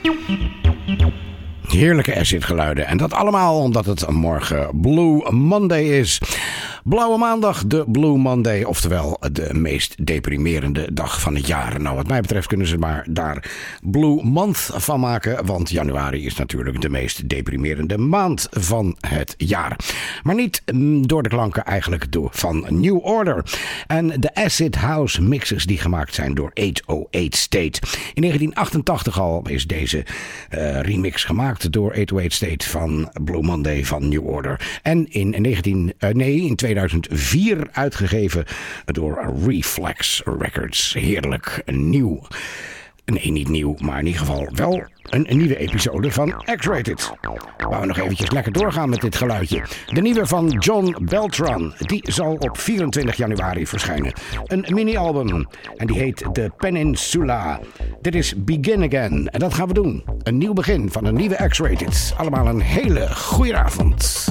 Heerlijke acid-geluiden. En dat allemaal omdat het morgen Blue Monday is. Blauwe maandag, de Blue Monday. Oftewel de meest deprimerende dag van het jaar. Nou, wat mij betreft kunnen ze maar daar Blue Month van maken. Want januari is natuurlijk de meest deprimerende maand van het jaar. Maar niet door de klanken eigenlijk van New Order. En de acid house mixes die gemaakt zijn door 808 State. In 1988 al is deze remix gemaakt door 808 State van Blue Monday van New Order. En in 2004 uitgegeven door Reflex Records. Heerlijk nieuw. Nee, niet nieuw, maar in ieder geval wel een nieuwe episode van X-Rated. Waar we nog eventjes lekker doorgaan met dit geluidje. De nieuwe van John Beltran, die zal op 24 januari verschijnen. Een mini-album en die heet The Peninsula. Dit is Begin Again en dat gaan we doen. Een nieuw begin van een nieuwe X-Rated. Allemaal een hele goeie avond.